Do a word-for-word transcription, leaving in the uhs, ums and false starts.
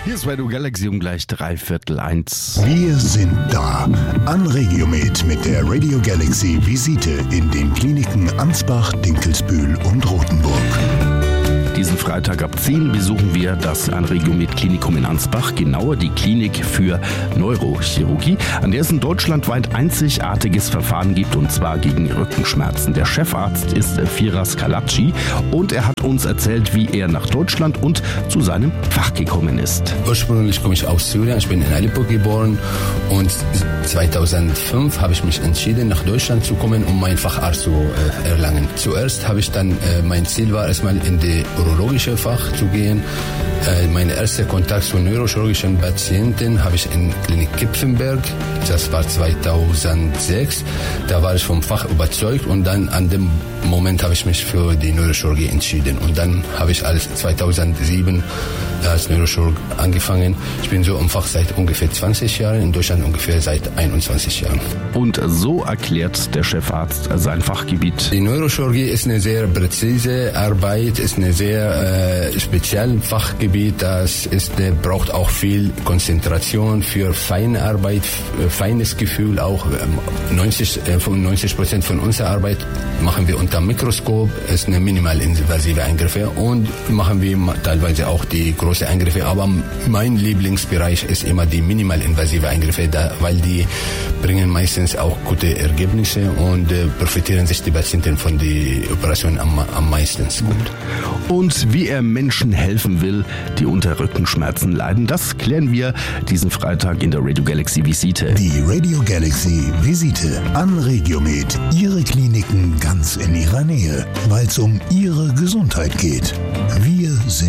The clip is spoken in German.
Hier ist Radio Galaxy um gleich dreiviertel eins. Wir sind da. Anregiomed mit der Radio Galaxy Visite in den Kliniken Ansbach, Dinkelsbühl und Rothenburg. Diesen Freitag ab zehn besuchen wir das Anregiomed Klinikum in Ansbach, genauer die Klinik für Neurochirurgie, an der es ein deutschlandweit einzigartiges Verfahren gibt, und zwar gegen Rückenschmerzen. Der Chefarzt ist Firas Kalaci und er hat uns erzählt, wie er nach Deutschland und zu seinem Fach gekommen ist. Ursprünglich komme ich aus Syrien, ich bin in Aleppo geboren und zweitausendfünf habe ich mich entschieden, nach Deutschland zu kommen, um mein Facharzt zu äh, erlangen. Zuerst habe ich dann, äh, mein Ziel war erstmal in die urologische Fach zu gehen. Äh, mein erster Kontakt zu neurochirurgischen Patienten habe ich in Klinik Kipfenberg. Das war zweitausendsechs. Da war ich vom Fach überzeugt und dann an dem Moment habe ich mich für die Neurochirurgie entschieden. Und dann habe ich als zweitausendsieben als Neurochirurg angefangen. Ich bin so im Fach seit ungefähr zwanzig Jahren, in Deutschland ungefähr seit einundzwanzig Jahren. Und so erklärt der Chefarzt sein Fachgebiet. Die Neurochirurgie ist eine sehr präzise Arbeit, ist eine sehr äh, spezielles Fachgebiet. Das ist, äh, braucht auch viel Konzentration für feine Arbeit, f- feines Gefühl. Auch äh, neunzig, äh, fünfundneunzig Prozent von unserer Arbeit machen wir unter Mikroskop. Ist eine minimalinvasive Eingriffe und machen wir teilweise auch die große Eingriffe. Aber mein Lieblingsbereich ist immer die minimalinvasive Eingriffe, da, weil die bringen meistens auch gute Ergebnisse und äh, profitieren sich die Patienten von der Operation am, am meisten gut. Und wie er Menschen helfen will, die unter Rückenschmerzen leiden, das klären wir diesen Freitag in der Radio Galaxy Visite. Die Radio Galaxy Visite. Anregiomed. Ihre Kliniken ganz in Ihrer Nähe, weil es um Ihre Gesundheit geht. Wir sind